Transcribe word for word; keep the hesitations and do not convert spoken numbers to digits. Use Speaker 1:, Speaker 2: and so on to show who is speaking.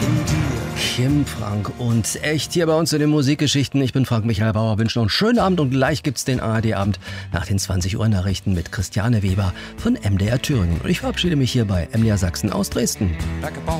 Speaker 1: Kim Frank und echt hier bei uns in den Musikgeschichten. Ich bin Frank Michael Bauer, wünsche noch einen schönen Abend und gleich gibt's den A R D-Abend nach den zwanzig Uhr Nachrichten mit Christiane Weber von M D R Thüringen. Und ich verabschiede mich hier bei M D R Sachsen aus Dresden.